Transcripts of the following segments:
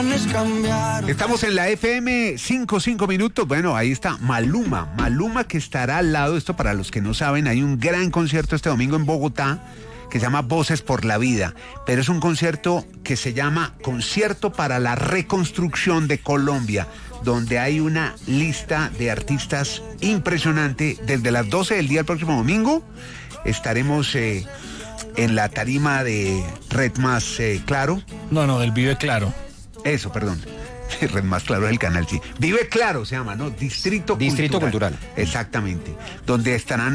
Estamos en la FM 5 minutos. Bueno, ahí está Maluma que estará al lado. Esto para los que no saben, hay un gran concierto este domingo en Bogotá que se llama Voces por la Vida, pero es un concierto que se llama Concierto para la Reconstrucción de Colombia, donde hay una lista de artistas impresionante. Desde las 12 del día del próximo domingo estaremos en la tarima de Red Más Claro. No, del Vive Claro. Eso, perdón. Red Más Claro es el canal, sí. Vive Claro se llama, ¿no? Distrito Cultural. Exactamente. Donde estarán...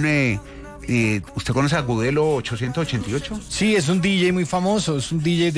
¿usted conoce a Gudelo 888? Sí, es un DJ muy famoso. Es un DJ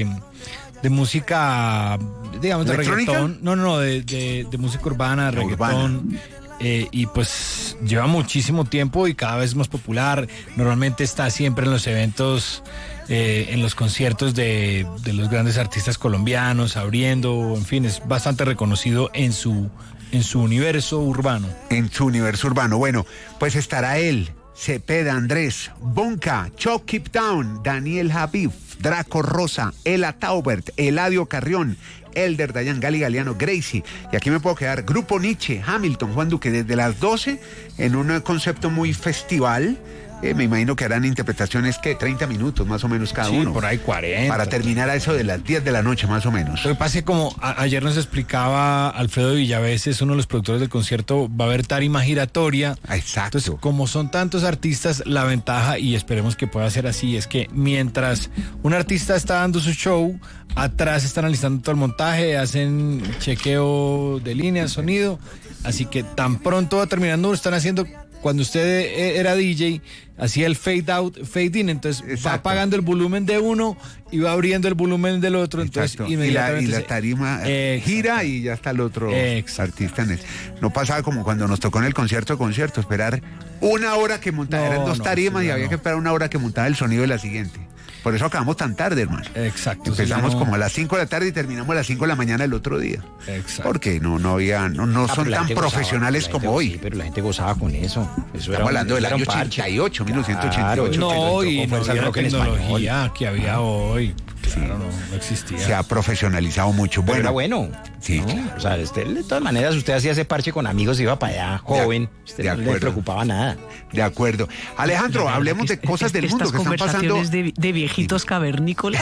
de música, digamos, de reggaetón. No, de música urbana, reggaetón. Y pues lleva muchísimo tiempo y cada vez más popular. Normalmente está siempre en los eventos, en los conciertos de los grandes artistas colombianos, abriendo, en fin, es bastante reconocido en su universo urbano. En su universo urbano. Bueno, pues estará él, Cepeda Andrés, Bonca, Chuck Keep Down, Daniel Habib, Draco Rosa, Ela Taubert, Eladio Carrión, Elder, Dayan, Gali Galeano, Gracie. Y aquí me puedo quedar. Grupo Nietzsche, Hamilton, Juan Duque, desde las 12 en un concepto muy festival. Me imagino que harán interpretaciones, 30 minutos más o menos cada uno. Sí, por ahí 40. Para terminar a eso de las 10 de la noche más o menos. Lo que pasa es que como ayer nos explicaba Alfredo Villaveses, uno de los productores del concierto, va a haber tarima giratoria. Exacto. Entonces, como son tantos artistas, la ventaja, y esperemos que pueda ser así, es que mientras un artista está dando su show, atrás están analizando todo el montaje, hacen chequeo de líneas, sonido, así que tan pronto va terminando, están haciendo... Cuando usted era DJ, hacía el fade out, fade in, entonces va apagando el volumen de uno y va abriendo el volumen del otro. Entonces, inmediatamente y la tarima gira y ya está el otro artista en eso. No pasaba como cuando nos tocó en el concierto, esperar una hora que montara, eran dos tarimas y había que esperar una hora que montara el sonido de la siguiente. Por eso acabamos tan tarde, hermano. Exacto. Empezamos como a las 5 de la tarde y terminamos a las 5 de la mañana el otro día. Exacto. Porque no son tan profesionales como hoy. Sí, pero la gente gozaba con eso. Estamos hablando del año 88, 1988. No, y no había la tecnología que había hoy. Claro, no existía. Se ha profesionalizado mucho. Pero era bueno. Sí, ¿no? claro. O sea, de todas maneras, usted hacía ese parche con amigos, iba para allá, joven. Usted no le preocupaba nada. De acuerdo. Alejandro, hablemos de cosas del mundo que están pasando. De viejitos cavernícolas.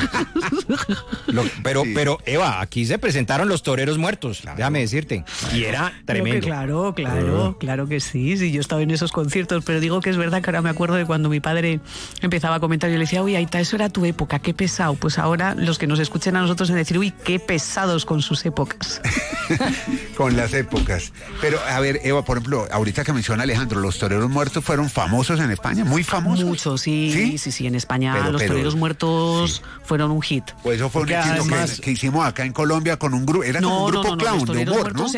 Pero, Eva, aquí se presentaron los toreros muertos, déjame decirte. Y era tremendo. Claro que sí. Sí, yo estaba en esos conciertos, pero digo que es verdad que ahora me acuerdo de cuando mi padre empezaba a comentar, yo le decía, uy, Aita, eso era tu época, qué pesado. Pues ahora los que nos escuchen a nosotros en decir, uy, qué pesados con sus épocas. Con las épocas. Pero, a ver, Eva, por ejemplo, ahorita que menciona Alejandro, los toreros muertos fueron famosos en España, muy famosos. Mucho, sí, en España los toreros muertos fueron un hit. Pues eso fue un éxito que hicimos acá en Colombia con un grupo, como un grupo clown de humor, ¿no?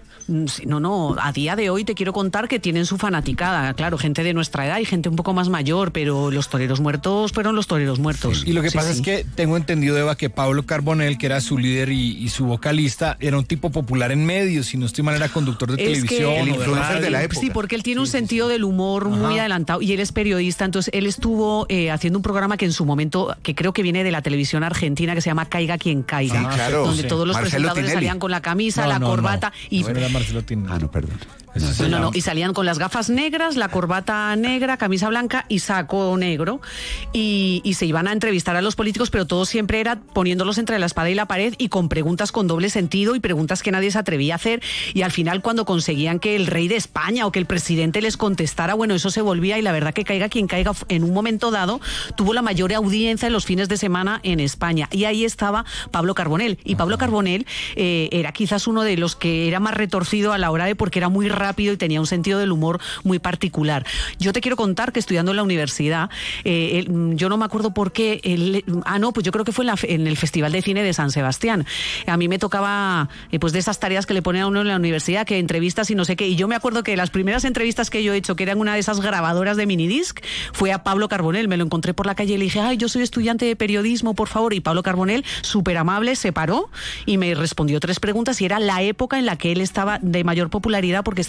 No, a día de hoy te quiero contar que tienen su fanaticada, claro, gente de nuestra edad y gente un poco más mayor, pero los toreros muertos fueron los toreros muertos. Y lo que pasa es que tengo entendido, Eva, que Pablo Carbonell, que era su líder y su vocalista, era un tipo popular en medios, si no estoy mal, era conductor de televisión el influencer de la época. Sí, porque él tiene un sentido del humor muy adelantado y él es periodista, entonces él estuvo haciendo un programa que en su momento, que creo que viene de la televisión argentina, que se llama Caiga quien caiga, sí, claro, donde todos los Marcelo presentadores Tinelli salían con la camisa, la corbata y... Marcelo Tinelli. No, perdón. No, y salían con las gafas negras, la corbata negra, camisa blanca y saco negro y se iban a entrevistar a los políticos, pero todo siempre era poniéndolos entre la espada y la pared y con preguntas con doble sentido y preguntas que nadie se atrevía a hacer, y al final cuando conseguían que el rey de España o que el presidente les contestara, bueno, eso se volvía, y la verdad que Caiga quien caiga en un momento dado tuvo la mayor audiencia en los fines de semana en España, y ahí estaba Pablo Carbonell, y Pablo Carbonell era quizás uno de los que era más retorcido a la hora de, porque era muy rápido y tenía un sentido del humor muy particular. Yo te quiero contar que estudiando en la universidad, yo no me acuerdo por qué, pues yo creo que fue en el Festival de Cine de San Sebastián. A mí me tocaba, pues de esas tareas que le ponían a uno en la universidad, que entrevistas y no sé qué, y yo me acuerdo que las primeras entrevistas que yo he hecho, que eran una de esas grabadoras de minidisc, fue a Pablo Carbonell. Me lo encontré por la calle y le dije, yo soy estudiante de periodismo, por favor, y Pablo Carbonell, súper amable, se paró y me respondió 3 preguntas, y era la época en la que él estaba de mayor popularidad porque estaba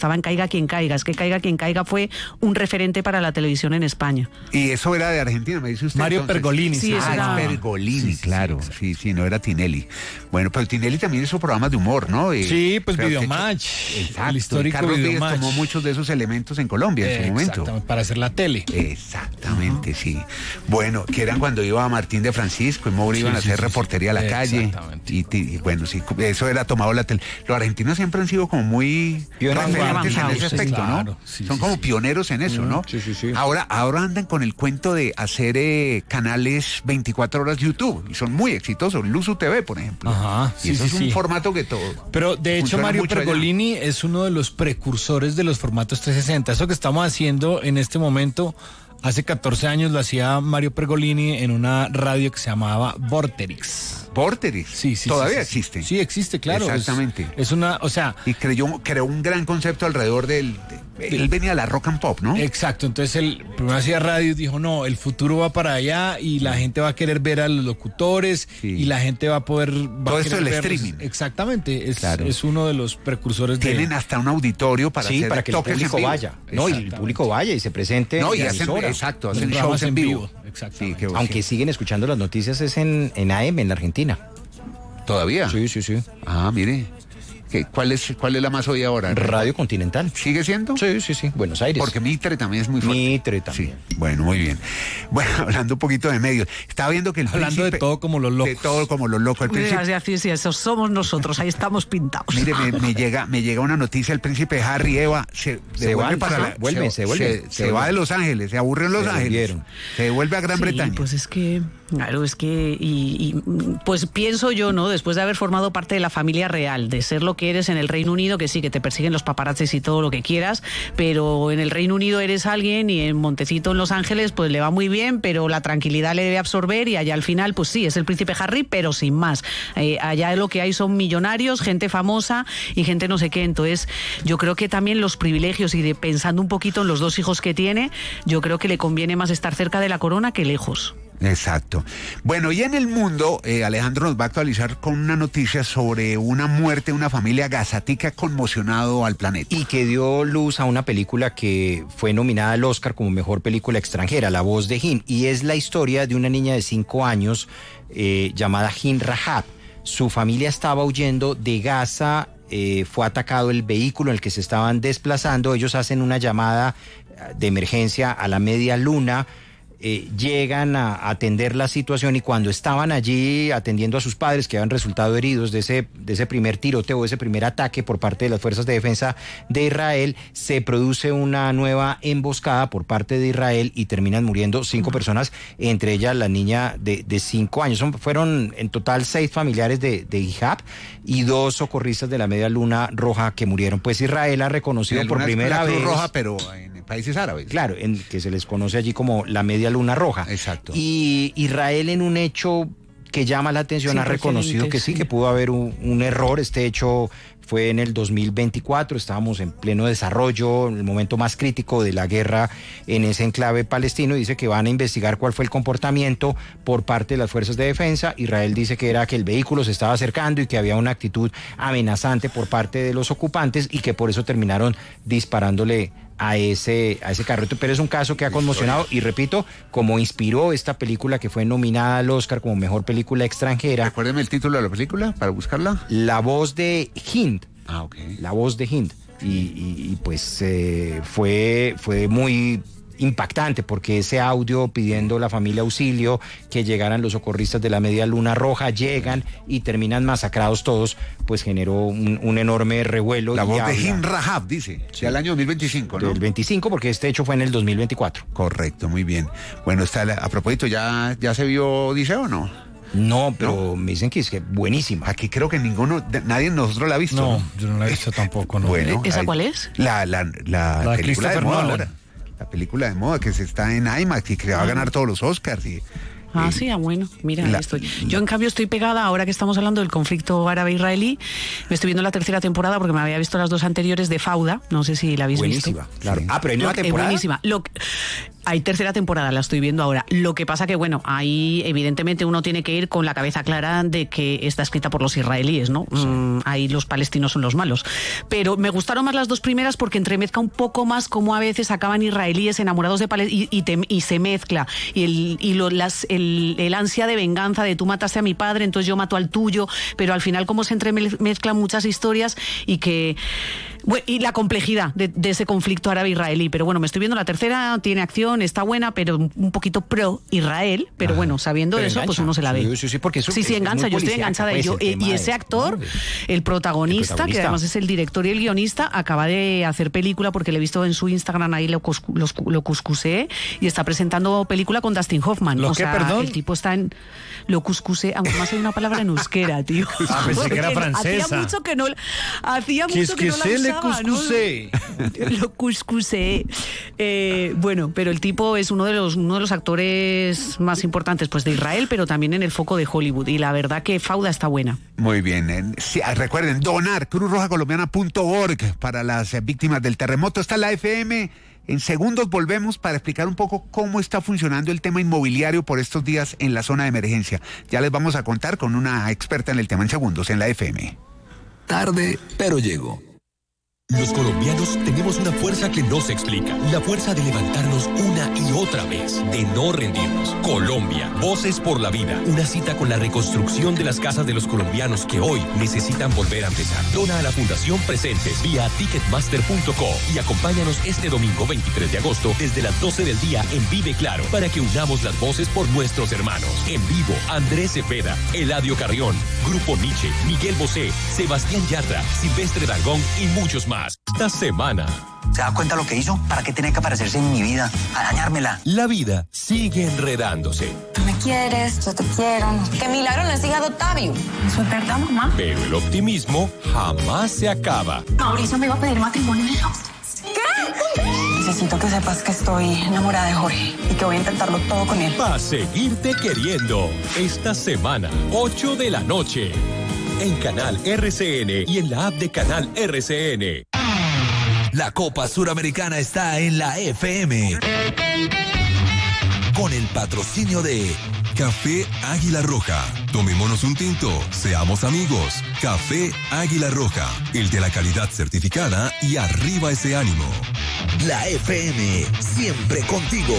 pasaban Caiga quien caiga. Es que Caiga quien caiga fue un referente para la televisión en España. Y eso era de Argentina, me dice usted. Mario entonces. Pergolini. Sí, eso era... Pergolini, claro. Sí, no era Tinelli. Bueno, pero Tinelli también hizo programas de humor, ¿no? Sí, pues Videomatch. Exacto. El histórico Carlos Vives Videomatch. tomó muchos de esos elementos en Colombia en su momento. Para hacer la tele. Exactamente, sí. Bueno, que eran cuando iba a Martín de Francisco y Moura iban a hacer reportería a la calle. Exactamente. Y bueno, sí, eso era tomado la tele. Los argentinos siempre han sido como muy referentes en ese aspecto, claro. ¿no? Sí, son como pioneros en eso, ¿no? Sí. Ahora andan con el cuento de hacer canales 24 horas YouTube y son muy exitosos. Luzu TV, por ejemplo. Ajá, y eso es un formato que todo. Pero de hecho Mario Pergolini es uno de los precursores de los formatos 360. Eso que estamos haciendo en este momento, hace 14 años lo hacía Mario Pergolini en una radio que se llamaba Vorterix. ¿Vorterix? Sí. ¿Todavía existe? Sí, existe, claro. Exactamente. Es una, o sea... Y creó un gran concepto alrededor él venía a la rock and pop, ¿no? Exacto, entonces él primero hacía radio y dijo, no, el futuro va para allá y la gente va a querer ver a los locutores y la gente va a poder... Todo esto del streaming. Exactamente, es uno de los precursores. Tienen hasta un auditorio para hacer para que el público vaya. No, y el público vaya y se presente. No, y hacen shows en vivo. Exactamente. Sí, aunque siguen escuchando las noticias es en AM, en la Argentina. ¿Todavía? Sí. Ah, mire. ¿Cuál es la más oída ahora? Radio Continental. ¿Sigue siendo? Sí. Buenos Aires. Porque Mitre también es muy fuerte. Mitre también. Sí. Bueno, muy bien. Bueno, hablando un poquito de medios. Estaba viendo que hablando de todo como los locos. De todo como los locos. Sí, eso somos nosotros, ahí estamos pintados. Mire, me llega una noticia, el príncipe Harry y Eva se va de Los Ángeles, se aburre en Los Ángeles. Se devuelve a Gran Bretaña. Pues es que pues pienso yo, ¿no? Después de haber formado parte de la familia real, de ser lo que eres en el Reino Unido, que sí, que te persiguen los paparazzis y todo lo que quieras, pero en el Reino Unido eres alguien y en Montecito, en Los Ángeles, pues le va muy bien, pero la tranquilidad le debe absorber y allá al final, pues sí, es el príncipe Harry, pero sin más. Allá lo que hay son millonarios, gente famosa y gente no sé qué. Entonces, yo creo que también los privilegios y pensando un poquito en los dos hijos que tiene, yo creo que le conviene más estar cerca de la corona que lejos. Exacto. Bueno, y en el mundo, Alejandro nos va a actualizar con una noticia sobre una muerte de una familia gazatica conmocionado al planeta. Y que dio luz a una película que fue nominada al Oscar como mejor película extranjera, La Voz de Hind. Y es la historia de una niña de 5 años llamada Hind Rahab. Su familia estaba huyendo de Gaza, fue atacado el vehículo en el que se estaban desplazando. Ellos hacen una llamada de emergencia a la media luna. Llegan a atender la situación y cuando estaban allí atendiendo a sus padres que habían resultado heridos de ese primer tiroteo, de ese primer ataque por parte de las fuerzas de defensa de Israel, se produce una nueva emboscada por parte de Israel y terminan muriendo 5 personas, entre ellas la niña de 5 años. Fueron en total 6 familiares de Ihab y 2 socorristas de la Media Luna Roja que murieron. Pues Israel ha reconocido por primera vez... Roja, pero en países árabes. Claro, que se les conoce allí como la Media Luna Roja. Exacto. Y Israel, en un hecho que llama la atención, ha reconocido que sí, que pudo haber un error. Este hecho fue en el 2024, estábamos en pleno desarrollo, en el momento más crítico de la guerra en ese enclave palestino, y dice que van a investigar cuál fue el comportamiento por parte de las fuerzas de defensa. Israel dice que era que el vehículo se estaba acercando y que había una actitud amenazante por parte de los ocupantes y que por eso terminaron disparándole a ese carro. Pero es un caso que ha conmocionado y, repito, como inspiró esta película que fue nominada al Oscar como mejor película extranjera. Recuérdeme el título de la película para buscarla. La Voz de Hind. Ah, ok. La Voz de Hind. Y pues fue muy impactante porque ese audio pidiendo la familia auxilio, que llegaran los socorristas de la Media Luna Roja, llegan y terminan masacrados todos, pues generó un enorme revuelo. La Voz de Hind Rahab, dice, sí, del año 2025, ¿no? Del 25, porque este hecho fue en el 2024. Correcto, muy bien. Bueno, a propósito, ¿ya se vio Odisea o no? No, pero me dicen que es buenísima. Aquí creo que nadie de nosotros la ha visto. No, yo no la he visto tampoco, no. Bueno, ¿esa cuál es? La película de moda ahora. La película de moda que se está en IMAX y que va a ganar todos los Oscars. Sí, bueno, mira, ahí estoy. Yo en cambio estoy pegada, ahora que estamos hablando del conflicto árabe-israelí, me estoy viendo la 3ª temporada porque me había visto las 2 anteriores de Fauda, no sé si la habéis visto. Buenísima, claro. Sí. Pero hay nueva temporada. Buenísima. Hay tercera temporada, la estoy viendo ahora. Lo que pasa que, bueno, ahí evidentemente uno tiene que ir con la cabeza clara de que está escrita por los israelíes, ¿no? Sí. Ahí los palestinos son los malos. Pero me gustaron más las dos primeras porque entremezca un poco más cómo a veces acaban israelíes enamorados de Palestina y se mezcla. El ansia de venganza de tú mataste a mi padre, entonces yo mato al tuyo, pero al final cómo se entremezclan muchas historias y la complejidad de ese conflicto árabe-israelí. Pero bueno, me estoy viendo la tercera, tiene acción, está buena, pero un poquito pro-Israel, pero bueno, sabiendo eso, engancha. Pues uno se la ve. Sí, porque eso sí, engancha, yo estoy enganchada. Y ese actor, el protagonista, que además es el director y el guionista, acaba de hacer película, porque le he visto en su Instagram, ahí lo cuscusé, y está presentando película con Dustin Hoffman. Perdón? El tipo está en... Lo cuscusé, aunque más hay una palabra en euskera, tío. Pensé que era francesa. Hacía mucho que no la usaba, ¿no? Lo cuscusé. Bueno, pero el tipo es uno de los actores más importantes, pues, de Israel, pero también en el foco de Hollywood. Y la verdad que Fauda está buena. Muy bien. Sí, recuerden, donar cruzrojacolombiana.org para las víctimas del terremoto. Está la FM. En segundos volvemos para explicar un poco cómo está funcionando el tema inmobiliario por estos días en la zona de emergencia. Ya les vamos a contar con una experta en el tema en segundos en la FM. Tarde, pero llego. Los colombianos tenemos una fuerza que no se explica. La fuerza de levantarnos una y otra vez, de no rendirnos. Colombia, Voces por la Vida. Una cita con la reconstrucción de las casas de los colombianos que hoy necesitan volver a empezar. Dona a la Fundación Presentes vía ticketmaster.co y acompáñanos este domingo 23 de agosto desde las 12 del día en Vive Claro para que unamos las voces por nuestros hermanos. En vivo, Andrés Cepeda, Eladio Carrión, Grupo Nietzsche, Miguel Bosé, Sebastián Yatra, Silvestre Dangond y muchos más. Esta semana. ¿Se da cuenta lo que hizo? ¿Para qué tenía que aparecerse en mi vida? A dañármela. La vida sigue enredándose. Tú me quieres, yo te quiero. Qué milagro no es hija de Octavio. Eso es verdad, mamá. Pero el optimismo jamás se acaba. Mauricio me iba a pedir matrimonio. ¿Qué? Necesito que sepas que estoy enamorada de Jorge y que voy a intentarlo todo con él. Va a seguirte queriendo. Esta semana, 8 de la noche. En Canal RCN y en la app de Canal RCN. La Copa Suramericana está en la FM. Con el patrocinio de Café Águila Roja. Tomémonos un tinto, seamos amigos. Café Águila Roja, el de la calidad certificada y arriba ese ánimo. La FM, siempre contigo.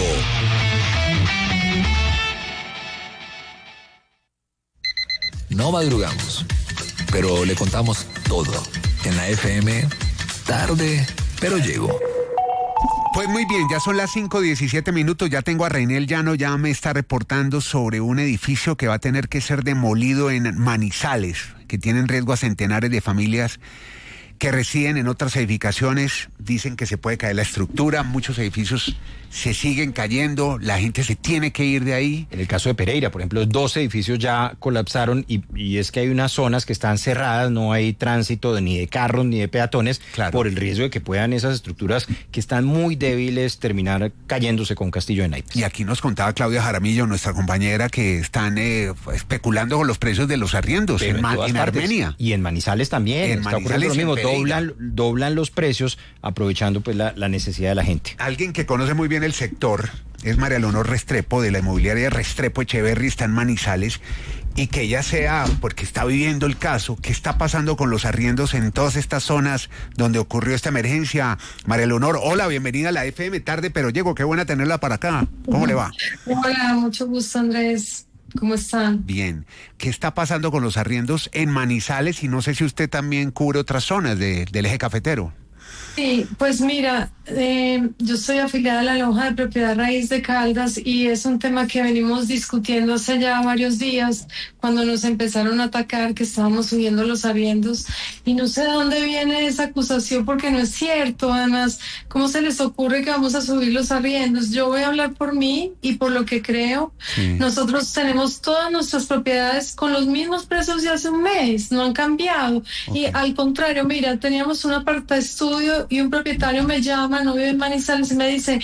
No madrugamos, pero le contamos todo. En la FM, tarde, pero llego. Pues muy bien, ya son las 5:17, ya tengo a Reinel Llano, ya me está reportando sobre un edificio que va a tener que ser demolido en Manizales, que tiene en riesgo a centenares de familias que residen en otras edificaciones. Dicen que se puede caer la estructura, muchos edificios se siguen cayendo, la gente se tiene que ir de ahí. En el caso de Pereira, por ejemplo, 12 edificios ya colapsaron y es que hay unas zonas que están cerradas, no hay tránsito ni de carros ni de peatones, claro, por el riesgo de que puedan esas estructuras que están muy débiles terminar cayéndose con Castillo de Naipes. Y aquí nos contaba Claudia Jaramillo, nuestra compañera, que están especulando con los precios de los arriendos en Armenia. Y en Manizales también, está ocurriendo lo mismo, doblan los precios aprovechando pues la necesidad de la gente. Alguien que conoce muy bien el sector es María Leonor Restrepo, de la inmobiliaria Restrepo Echeverry, está en Manizales, y que ella sea, porque está viviendo el caso, qué está pasando con los arriendos en todas estas zonas donde ocurrió esta emergencia. María Leonor, hola, bienvenida a la FM, tarde pero llego, qué buena tenerla para acá. ¿Cómo le va? Hola, mucho gusto, Andrés. ¿Cómo están? Bien. ¿Qué está pasando con los arriendos en Manizales? Y no sé si usted también cubre otras zonas del eje cafetero. Sí, pues mira, yo soy afiliada a la Lonja de Propiedad Raíz de Caldas y es un tema que venimos discutiendo hace ya varios días, cuando nos empezaron a atacar, que estábamos subiendo los arriendos, y no sé de dónde viene esa acusación porque no es cierto. Además, ¿cómo se les ocurre que vamos a subir los arriendos? Yo voy a hablar por mí y por lo que creo. Sí. Nosotros tenemos todas nuestras propiedades con los mismos precios de hace un mes, no han cambiado. Okay. Y al contrario, mira, teníamos un apartaestudio y un propietario me llama, no vive en Manizales, y me dice: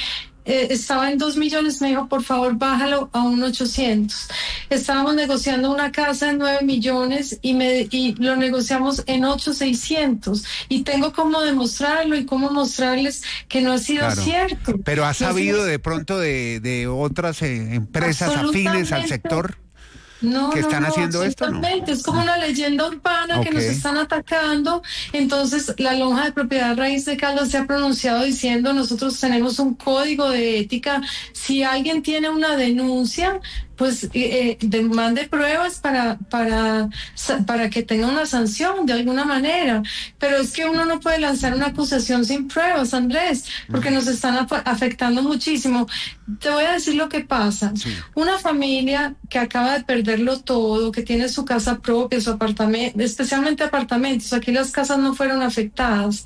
estaba en 2 millones, me dijo, por favor, bájalo a 1.800. Estábamos negociando una casa en 9 millones y lo negociamos en 8.600. Y tengo cómo demostrarlo y cómo mostrarles que no ha sido cierto. Pero ¿has sabido de pronto de otras empresas afines al sector? ¿Que están haciendo esto? No. Es como una leyenda urbana que nos están atacando. Entonces, la lonja de propiedad raíz de Caldas se ha pronunciado diciendo: nosotros tenemos un código de ética. Si alguien tiene una denuncia, pues demande pruebas para que tenga una sanción de alguna manera. Pero es que uno no puede lanzar una acusación sin pruebas, Andrés, porque nos están afectando muchísimo. Te voy a decir lo que pasa. Una familia que acaba de perderlo todo, que tiene su casa propia, su apartamento, especialmente apartamentos, aquí las casas no fueron afectadas.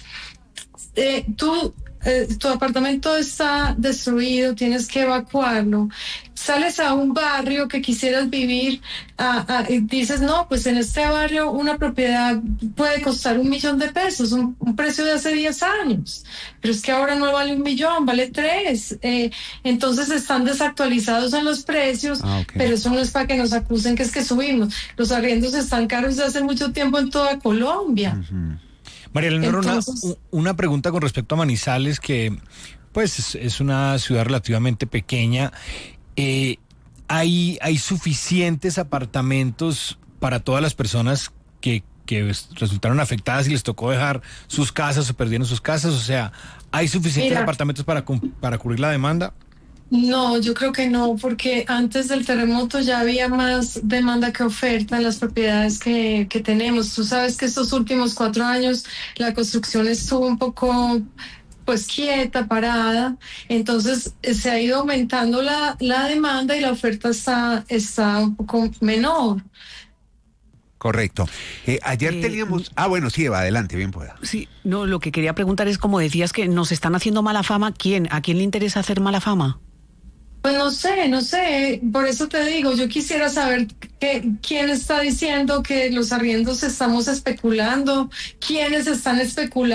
Tu apartamento está destruido, tienes que evacuarlo, sales a un barrio que quisieras vivir, y dices, no, pues en este barrio una propiedad puede costar $1 millón, un precio de hace 10 años, pero es que ahora no vale 1 millón, vale 3, entonces están desactualizados en los precios, pero eso no es para que nos acusen que es que subimos, los arriendos están caros desde hace mucho tiempo en toda Colombia. María Leonor, una pregunta con respecto a Manizales, que pues es una ciudad relativamente pequeña. ¿Hay suficientes apartamentos para todas las personas que resultaron afectadas y les tocó dejar sus casas o perdieron sus casas? O sea, ¿hay suficientes apartamentos para cubrir la demanda? No, yo creo que no, porque antes del terremoto ya había más demanda que oferta en las propiedades que tenemos. Tú sabes que estos últimos 4 años la construcción estuvo un poco pues quieta, parada, entonces se ha ido aumentando la demanda y la oferta está un poco menor. Correcto. Ayer teníamos... bueno, sí, Eva, adelante, bien pueda. Sí, no, lo que quería preguntar es, como decías, que nos están haciendo mala fama. ¿A quién le interesa hacer mala fama? Pues no sé, por eso te digo, yo quisiera saber quién está diciendo que los arriendos estamos especulando, quiénes están especulando.